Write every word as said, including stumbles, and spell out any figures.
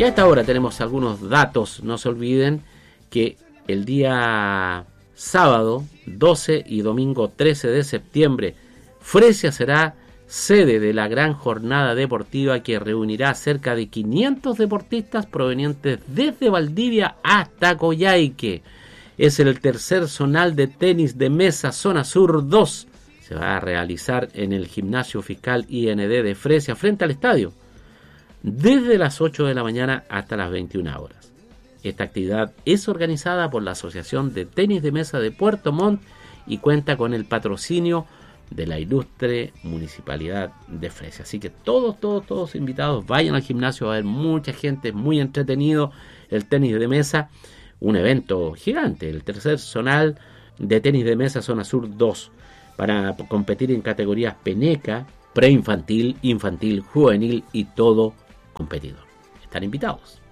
Y a esta hora tenemos algunos datos. No se olviden que el día sábado doce y domingo trece de septiembre, Fresia será sede de la gran jornada deportiva que reunirá a cerca de quinientos deportistas provenientes desde Valdivia hasta Coyhaique. Es el tercer zonal de tenis de mesa Zona Sur dos. Se va a realizar en el Gimnasio Fiscal I N D de Fresia frente al estadio, desde las ocho de la mañana hasta las veintiuna horas. Esta actividad es organizada por la Asociación de Tenis de Mesa de Puerto Montt y cuenta con el patrocinio de la ilustre Municipalidad de Fresia. Así que todos, todos, todos invitados, vayan al gimnasio, va a haber mucha gente, muy entretenido el tenis de mesa, un evento gigante, el tercer zonal de tenis de mesa Zona Sur dos, para competir en categorías peneca, preinfantil, infantil, juvenil y todo competidor. Están invitados.